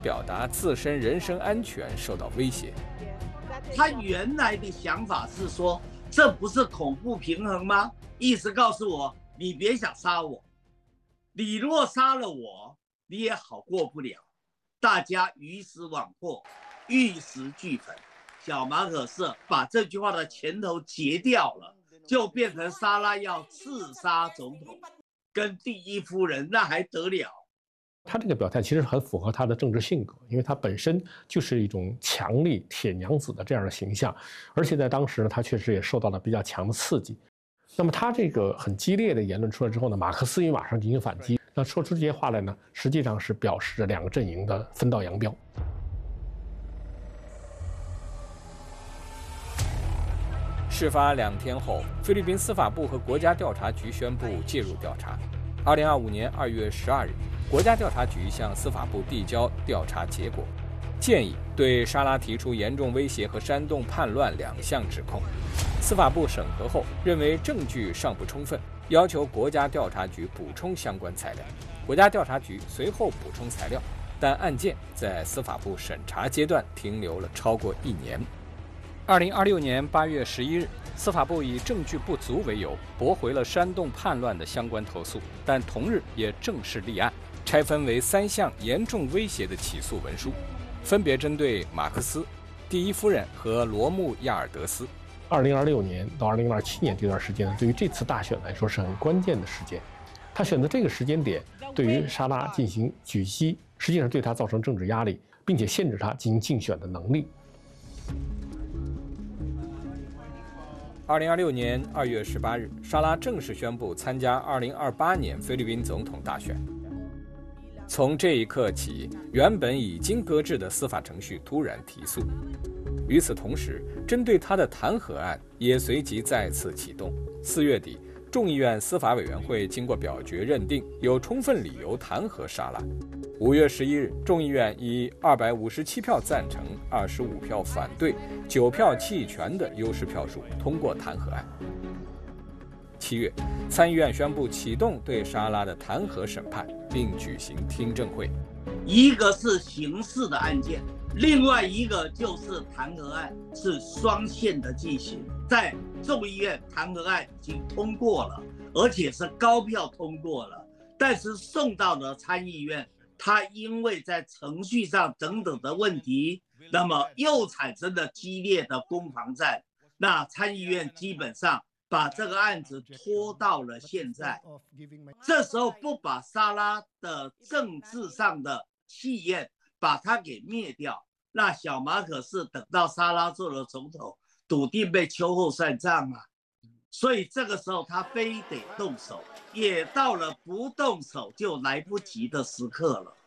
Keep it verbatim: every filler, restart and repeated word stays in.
表达自身人身安全受到威胁。 他原来的想法是说，这不是恐怖平衡吗？意思告诉我，你别想杀我，你若杀了我，你也好过不了。大家鱼死网破，玉石俱焚。小马可仕把这句话的前头截掉了，就变成莎拉要刺杀总统，跟第一夫人，那还得了？ 他这个表态其实很符合他的政治性格，因为他本身就是一种强力铁娘子的这样的形象，而且在当时呢，他确实也受到了比较强的刺激。那么他这个很激烈的言论出来之后呢，马克思也马上进行反击。那说出这些话来呢，实际上是表示着两个阵营的分道扬镳。 事发两天后，菲律宾司法部和国家调查局宣布介入调查。二零二五年二月十二日，国家调查局向司法部递交调查结果，建议对莎拉提出严重威胁和煽动叛乱两项指控。司法部审核后认为证据尚不充分，要求国家调查局补充相关材料。国家调查局随后补充材料，但案件在司法部审查阶段停留了超过一年。二零二六年八月十一日，司法部以证据不足为由，驳回了煽动叛乱的相关投诉，但同日也正式立案，拆分为三项严重威胁的起诉文书，分别针对马克思、第一夫人和罗姆亚尔德斯。 二零二六年到二零二七年这段时间呢，对于这次大选来说是很关键的时间。他选择这个时间点，对于莎拉进行举击，实际上对他造成政治压力，并且限制他进行竞选的能力。 二零二六年二月十八日，莎拉正式宣布参加二零二八年菲律宾总统大选。从这一刻起，原本已经搁置的司法程序突然提速。与此同时，针对他的弹劾案也随即再次启动。四月底，众议院司法委员会经过表决认定有充分理由弹劾莎拉。五月十一日，众议院以二百五十七票赞成、二十五票反对、九票弃权的优势票数通过弹劾案。七月，参议院宣布启动对莎拉的弹劾审判，并举行听证会。 一个是刑事的案件，另外一个就是弹劾案，是双线的进行。在众议院弹劾案已经通过了，而且是高票通过了，但是送到了参议院，它因为在程序上等等的问题，那么又产生了激烈的攻防战。那参议院基本上把这个案子拖到了现在，这时候不把莎拉的政治上的气焰把它给灭掉，那小马可仕等到莎拉做了总统，笃定被秋后算账啊。所以这个时候他非得动手，也到了不动手就来不及的时刻了。